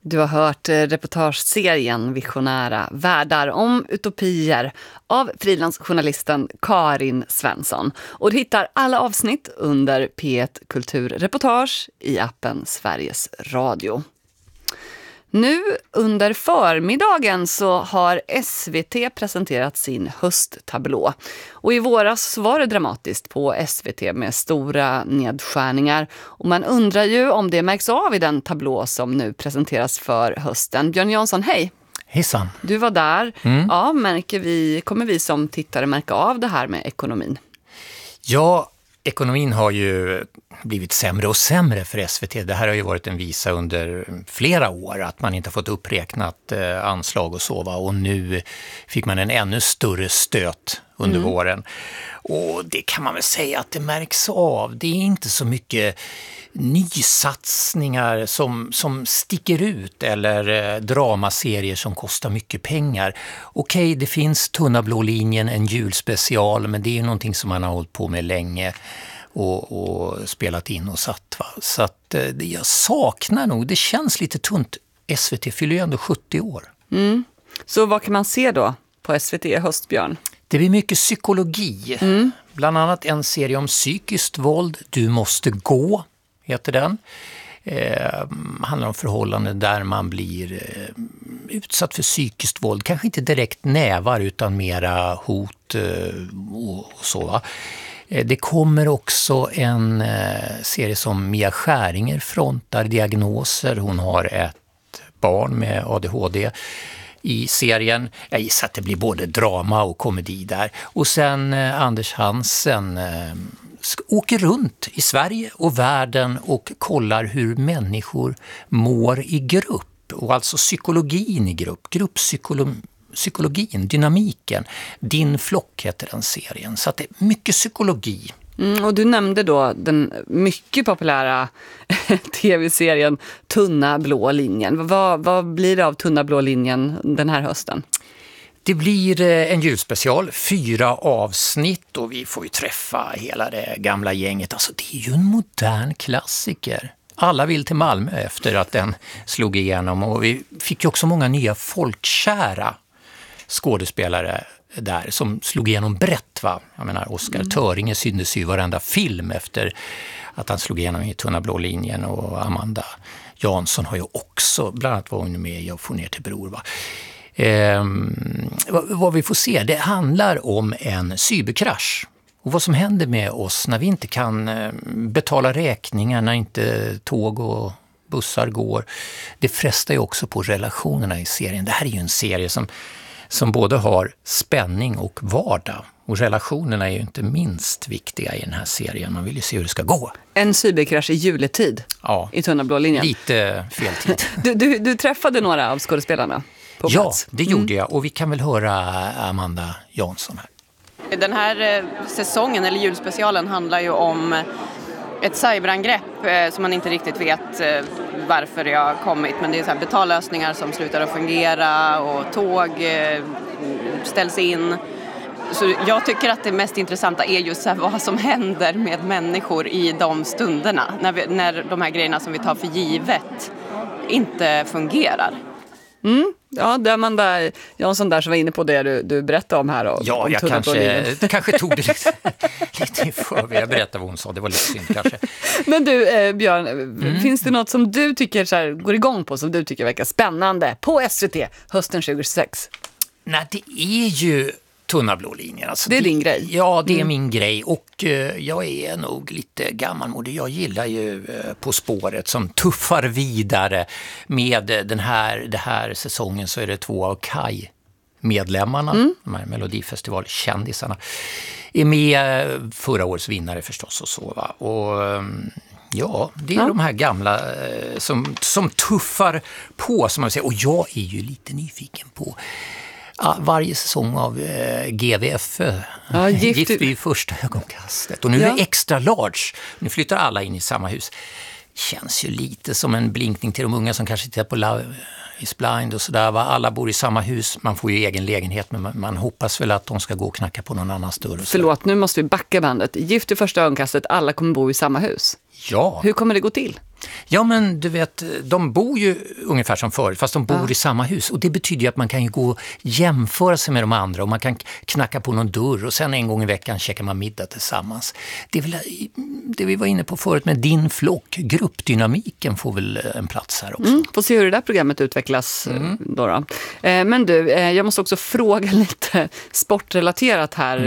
Du har hört reportageserien Visionära världar om utopier av frilansjournalisten Karin Svensson. Och du hittar alla avsnitt under P1 Kulturreportage i appen Sveriges Radio. Nu under förmiddagen så har SVT presenterat sin hösttablå. Och i våras var det dramatiskt på SVT med stora nedskärningar. Och man undrar ju om det märks av i den tablå som nu presenteras för hösten. Björn Jansson, hej! Hejsan! Du var där. Ja, kommer vi som tittare märka av det här med ekonomin? Ja, ekonomin har ju blivit sämre och sämre för SVT. Det här har ju varit en visa under flera år att man inte har fått uppräknat anslag och så. Och nu fick man en ännu större stöt under våren. Och det kan man väl säga att det märks av. Det är inte så mycket nysatsningar som sticker ut eller dramaserier som kostar mycket pengar. Okej, det finns Tunna blå linjen, en julspecial, men det är ju någonting som man har hållit på med länge och spelat in och satt. Va? Så att jag saknar nog, det känns lite tunt. SVT fyller ju ändå 70 år. Så vad kan man se då på SVT i höst, Björn? Det blir mycket psykologi. Bland annat en serie om psykiskt våld. Du måste gå, heter den. Handlar om förhållanden där man blir utsatt för psykiskt våld. Kanske inte direkt nävar utan mera hot och så. Va? Det kommer också en serie som Mia Skäringer frontar diagnoser. Hon har ett barn med ADHD i serien. Jag gissar att det blir både drama och komedi där. Och sen Anders Hansen åker runt i Sverige och världen och kollar hur människor mår i grupp. Och alltså psykologin i grupp, grupppsykologin, dynamiken. Din flock heter den serien. Så att det är mycket psykologi. Och du nämnde då den mycket populära tv-serien Tunna blå linjen. Vad blir det av Tunna blå linjen den här hösten? Det blir en julspecial, 4 avsnitt och vi får ju träffa hela det gamla gänget. Alltså det är ju en modern klassiker. Alla vill till Malmö efter att den slog igenom och vi fick ju också många nya folkkära skådespelare där som slog igenom brett, va? Jag menar, Oscar Töringe syntes ju i varenda film efter att han slog igenom i Tunna blå linjen och Amanda Jansson har ju också, bland annat var hon med i Jag får ner till Bror, va? Vad vi får se, det handlar om en cyberkrasch och vad som händer med oss när vi inte kan betala räkningar, när inte tåg och bussar går. Det frestar ju också på relationerna i serien. Det här är ju en serie som både har spänning och vardag. Och relationerna är ju inte minst viktiga i den här serien. Man vill ju se hur det ska gå. En cyberkrasch i juletid, ja, i Tunna blå linjen. Lite fel tid. Du träffade några av skådespelarna på plats? Ja, det gjorde jag. Och vi kan väl höra Amanda Jansson här. Den här säsongen, eller julspecialen, handlar ju om ett cyberangrepp som man inte riktigt vet varför det har kommit. Men det är så här betallösningar som slutar att fungera och tåg ställs in. Så jag tycker att det mest intressanta är just så här vad som händer med människor i de stunderna. När de här grejerna som vi tar för givet inte fungerar. Ja, det är man där, Jansson där som var inne på det du berättade om här. Ja, om jag kanske tog det lite för jag berättade vad hon sa, det var lite synd kanske. Men du, Björn, finns det något som du tycker så här, går igång på, som du tycker verkar spännande på SVT hösten 2026? Nej, det är ju Tunna blå linjen. Alltså det är din grej? Ja, det är min grej och jag är nog lite gammalmodig. Jag gillar ju På spåret som tuffar vidare med det här säsongen, så är det 2 av Kaj-medlemmarna, de här Melodifestivalkändisarna, är med, förra årets vinnare förstås och så, va? Och ja, det är de här gamla som tuffar på, som man säger. Och jag är ju lite nyfiken på varje säsong av GVF, Gift vid första ögonkastet. Och nu är det extra large. Nu flyttar alla in i samma hus. Känns ju lite som en blinkning till de unga som kanske tittar på Love is blind och sådär. Alla bor i samma hus. Man får ju egen lägenhet, men man hoppas väl att de ska gå och knacka på någon annans dörr. Förlåt, nu måste vi backa bandet. Gift vid första ögonkastet, alla kommer bo i samma hus. Ja. Hur kommer det gå till? Ja, men du vet, de bor ju ungefär som förut, fast de bor i samma hus. Och det betyder ju att man kan ju gå och jämföra sig med de andra och man kan knacka på någon dörr och sen en gång i veckan käkar man middag tillsammans. Det är väl det vi var inne på förut med din flock. Gruppdynamiken får väl en plats här också. Får se hur det där programmet utvecklas då. Men du, jag måste också fråga lite sportrelaterat här.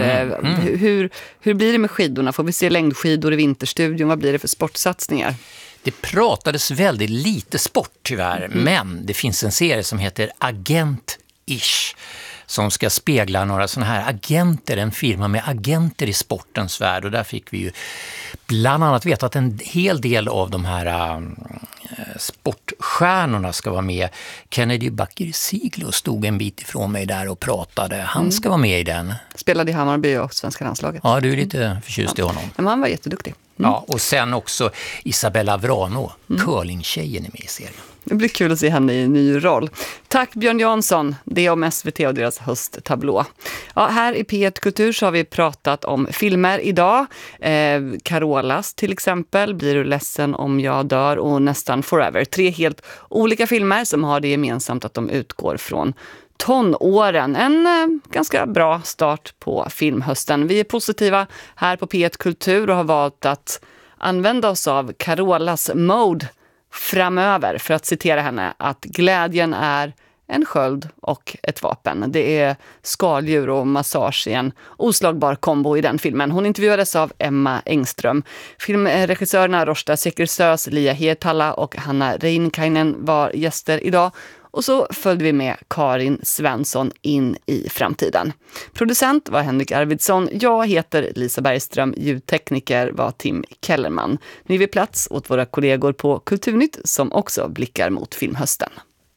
Hur blir det med skidorna? Får vi se längdskidor i Vinterstudion? Vad blir det för sportsatsningar? Det pratades väldigt lite sport tyvärr, men det finns en serie som heter Agent-ish som ska spegla några sådana här agenter, en firma med agenter i sportens värld. Och där fick vi ju bland annat veta att en hel del av de här sportstjärnorna ska vara med. Kennedy Bakircioglu stod en bit ifrån mig där och pratade. Han ska vara med i den. Spelade i Hammarby och svenska landslaget. Ja, du är lite förtjust i honom. Men han var jätteduktig. Ja, och sen också Isabella Vrano, curlingtjejen är med i serien. Det blir kul att se henne i en ny roll. Tack Björn Jansson, det om SVT och deras hösttablå. Ja, här i P1 Kultur så har vi pratat om filmer idag. Carolas till exempel, Blir du ledsen om jag dör och Nästan Forever. 3 helt olika filmer som har det gemensamt att de utgår från tonåren. En ganska bra start på filmhösten. Vi är positiva här på P1 Kultur och har valt att använda oss av Carolas mode framöver för att citera henne att glädjen är en sköld och ett vapen. Det är skaldjur och massage i en oslagbar kombo i den filmen. Hon intervjuades av Emma Engström. Filmregissörerna Rosta Sekersös, Lia Hietala och Hanna Reinkainen var gäster idag. Och så följde vi med Karin Svensson in i framtiden. Producent var Henrik Arvidsson. Jag heter Lisa Bergström. Ljudtekniker var Tim Kellerman. Nu är vi plats åt våra kollegor på Kulturnytt som också blickar mot filmhösten.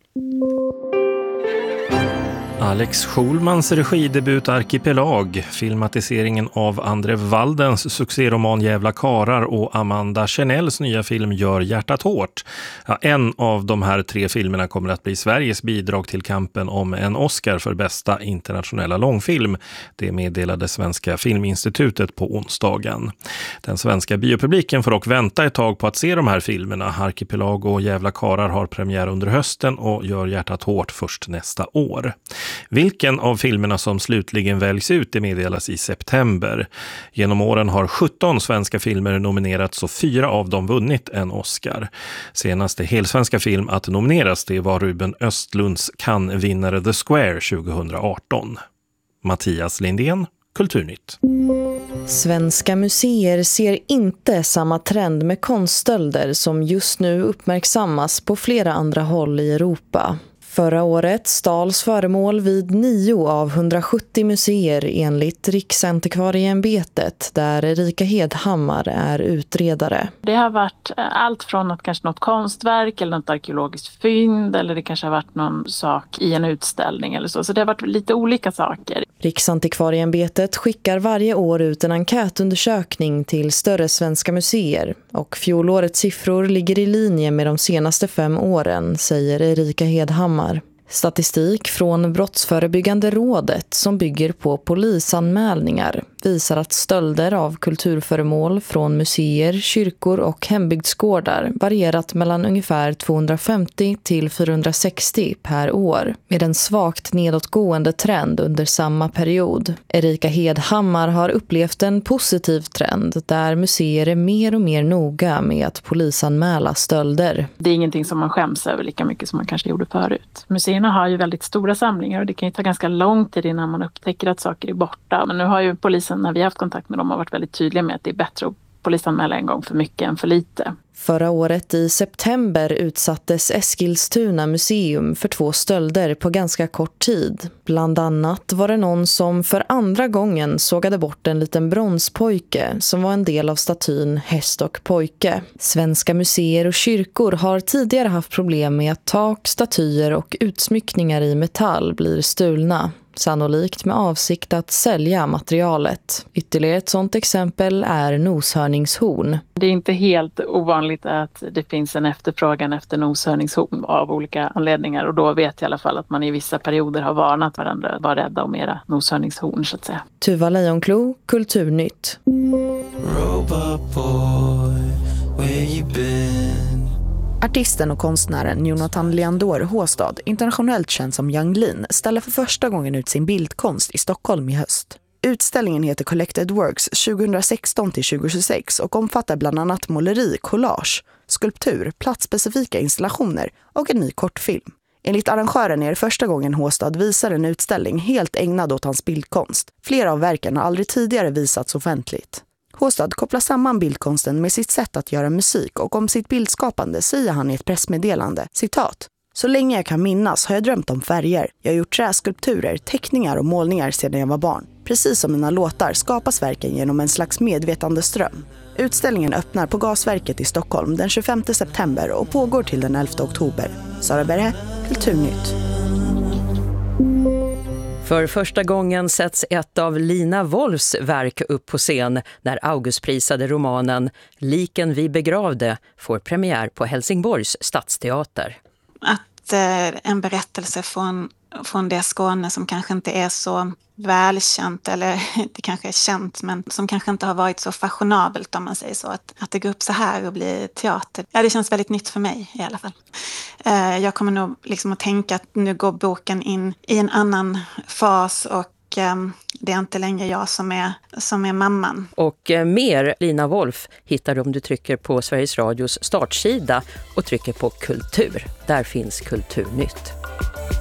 Alex Schulmans regidebut Arkipelag, filmatiseringen av Andre Waldens succéroman Jävla karar och Amanda Chanels nya film Gör hjärtat hårt. Ja, en av de här 3 filmerna kommer att bli Sveriges bidrag till kampen om en Oscar för bästa internationella långfilm. Det meddelade Svenska Filminstitutet på onsdagen. Den svenska biopubliken får dock vänta ett tag på att se de här filmerna. Arkipelag och Jävla karar har premiär under hösten och Gör hjärtat hårt först nästa år. Vilken av filmerna som slutligen väljs ut det meddelas i september. Genom åren har 17 svenska filmer nominerats och 4 av dem vunnit en Oscar. Senaste helsvenska film att nomineras det var Ruben Östlunds Cannes-vinnare The Square 2018. Mattias Lindén, Kulturnytt. Svenska museer ser inte samma trend med konststölder som just nu uppmärksammas på flera andra håll i Europa. Förra året stals föremål vid 9 av 170 museer enligt Riksantikvarieämbetet där Erika Hedhammar är utredare. Det har varit allt från att kanske något konstverk eller något arkeologiskt fynd eller det kanske har varit någon sak i en utställning eller så. Så det har varit lite olika saker. Riksantikvarieämbetet skickar varje år ut en enkätundersökning till större svenska museer och fjolårets siffror ligger i linje med de senaste 5 åren, säger Erika Hedhammar. Statistik från Brottsförebyggande rådet som bygger på polisanmälningar visar att stölder av kulturföremål från museer, kyrkor och hembygdsgårdar varierat mellan ungefär 250 till 460 per år med en svagt nedåtgående trend under samma period. Erika Hedhammar har upplevt en positiv trend där museer är mer och mer noga med att polisanmäla stölder. Det är ingenting som man skäms över lika mycket som man kanske gjorde förut. Museerna har ju väldigt stora samlingar och det kan ju ta ganska lång tid innan man upptäcker att saker är borta. Men nu har ju polisen, när vi har haft kontakt med dem, har varit väldigt tydliga med att det är bättre att polisanmäla en gång för mycket än för lite. Förra året i september utsattes Eskilstuna museum för 2 stölder på ganska kort tid. Bland annat var det någon som för andra gången sågade bort en liten bronspojke som var en del av statyn Häst och pojke. Svenska museer och kyrkor har tidigare haft problem med att tak, statyer och utsmyckningar i metall blir stulna. Sannolikt med avsikt att sälja materialet. Ytterligare ett sådant exempel är noshörningshorn. Det är inte helt ovanligt att det finns en efterfrågan efter noshörningshorn av olika anledningar. Och då vet jag i alla fall att man i vissa perioder har varnat varandra att vara rädda om era noshörningshorn så att säga. Tuva Lejonklo, Kulturnytt. Robot boy, where you been? Artisten och konstnären Jonathan Leandor Håstad, internationellt känd som Yung Lean, ställer för första gången ut sin bildkonst i Stockholm i höst. Utställningen heter Collected Works 2016-2026 och omfattar bland annat måleri, collage, skulptur, platsspecifika installationer och en ny kortfilm. Enligt arrangören är det första gången Håstad visar en utställning helt ägnad åt hans bildkonst. Flera av verken har aldrig tidigare visats offentligt. Håstad kopplar samman bildkonsten med sitt sätt att göra musik och om sitt bildskapande säger han i ett pressmeddelande, citat: "Så länge jag kan minnas har jag drömt om färger. Jag har gjort träskulpturer, teckningar och målningar sedan jag var barn. Precis som mina låtar skapas verken genom en slags medvetande ström." Utställningen öppnar på Gasverket i Stockholm den 25 september och pågår till den 11 oktober. Sara Berhe, Kulturnytt. För första gången sätts ett av Lina Wolfs verk upp på scen när Augustprisade romanen Liken vi begravde får premiär på Helsingborgs stadsteater. Att en berättelse från det Skåne som kanske inte är så välkänt, eller det kanske är känt men som kanske inte har varit så fashionabelt om man säger så, att det går upp så här och blir teater. Ja, det känns väldigt nytt för mig i alla fall. Jag kommer nog liksom att tänka att nu går boken in i en annan fas och det är inte längre jag som är mamman. Och mer Lina Wolf hittar du om du trycker på Sveriges Radios startsida och trycker på kultur. Där finns Kulturnytt.